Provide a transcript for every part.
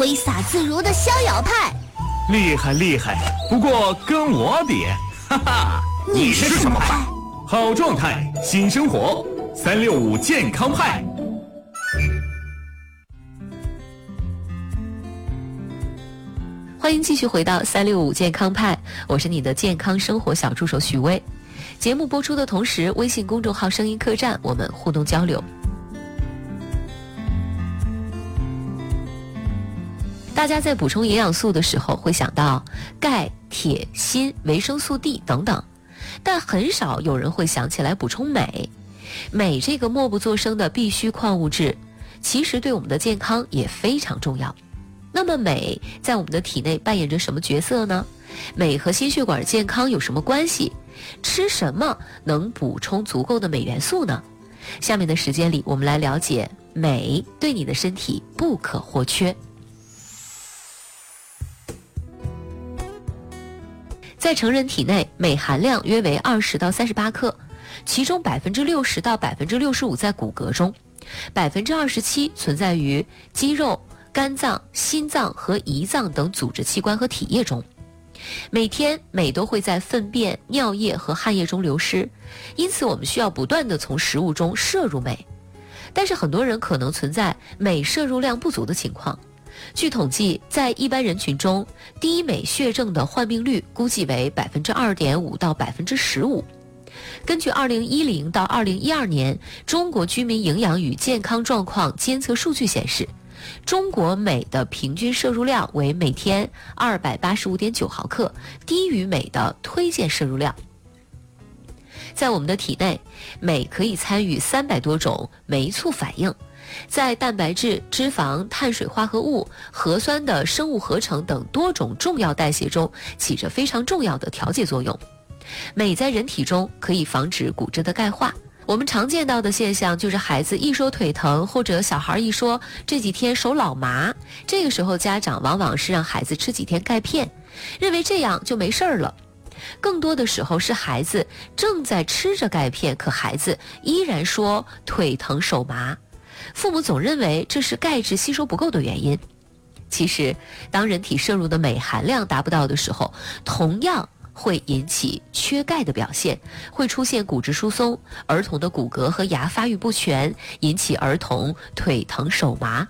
挥洒自如的逍遥派。 厉害厉害，不过跟我比，哈哈， 你是什么派？ 好状态，新生活，365健康派。 欢迎继续回到365健康派，我是你的健康生活小助手许巍。节目播出的同时，微信公众号声音客栈我们互动交流。大家在补充营养素的时候会想到钙、铁、锌、维生素 D 等等，但很少有人会想起来补充镁。镁这个默不作声的必需矿物质，其实对我们的健康也非常重要。那么镁在我们的体内扮演着什么角色呢？镁和心血管健康有什么关系？吃什么能补充足够的镁元素呢？下面的时间里，我们来了解镁对你的身体不可或缺。在成人体内，镁含量约为20到38克，其中60%到65%在骨骼中，27%存在于肌肉、肝脏、心脏和胰脏等组织器官和体液中。每天镁都会在粪便、尿液和汗液中流失，因此我们需要不断地从食物中摄入镁。但是很多人可能存在镁摄入量不足的情况。据统计，在一般人群中，低镁血症的患病率估计为2.5%到15%。根据2010到2012年中国居民营养与健康状况监测数据显示，中国镁的平均摄入量为每天285.9毫克，低于镁的推荐摄入量。在我们的体内，镁可以参与300多种酶促反应，在蛋白质、脂肪、碳水化合物、核酸的生物合成等多种重要代谢中起着非常重要的调节作用。镁在人体中可以防止骨质的钙化。我们常见到的现象就是孩子一说腿疼，或者小孩一说这几天手老麻，这个时候家长往往是让孩子吃几天钙片，认为这样就没事儿了。更多的时候是孩子正在吃着钙片，可孩子依然说腿疼手麻，父母总认为这是钙质吸收不够的原因。其实当人体摄入的镁含量达不到的时候，同样会引起缺钙的表现，会出现骨质疏松，儿童的骨骼和牙发育不全，引起儿童腿疼手麻。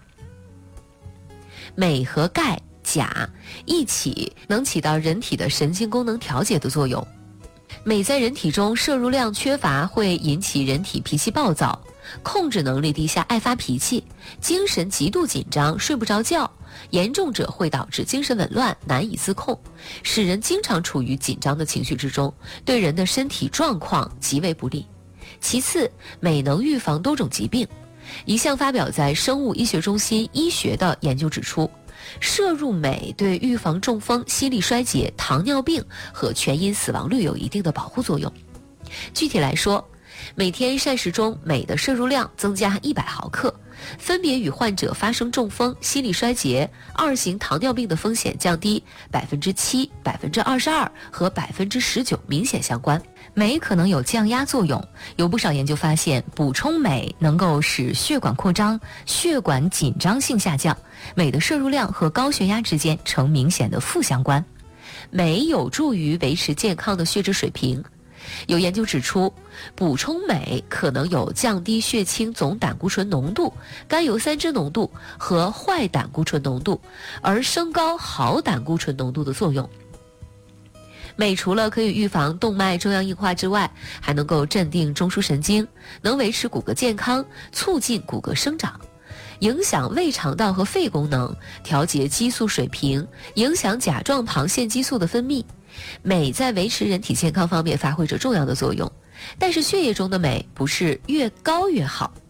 镁和钙、钾一起能起到人体的神经功能调节的作用。镁在人体中摄入量缺乏会引起人体脾气暴躁，控制能力低下，爱发脾气，精神极度紧张，睡不着觉，严重者会导致精神紊乱，难以自控，使人经常处于紧张的情绪之中，对人的身体状况极为不利。其次，镁能预防多种疾病。一项发表在生物医学中心医学的研究指出，摄入镁对预防中风、心力衰竭、糖尿病和全因死亡率有一定的保护作用。具体来说，每天膳食中镁的摄入量增加100毫克，分别与患者发生中风、心力衰竭、2型糖尿病的风险降低7%、22%和19%明显相关。镁可能有降压作用，有不少研究发现，补充镁能够使血管扩张、血管紧张性下降。镁的摄入量和高血压之间呈明显的负相关。镁有助于维持健康的血脂水平。有研究指出，补充镁可能有降低血清总胆固醇浓度、甘油三酯浓度和坏胆固醇浓度，而升高好胆固醇浓度的作用。镁除了可以预防动脉粥样硬化之外，还能够镇定中枢神经，能维持骨骼健康，促进骨骼生长，影响胃肠道和肺功能，调节激素水平，影响甲状旁腺激素的分泌。镁在维持人体健康方面发挥着重要的作用，但是血液中的镁不是越高越好。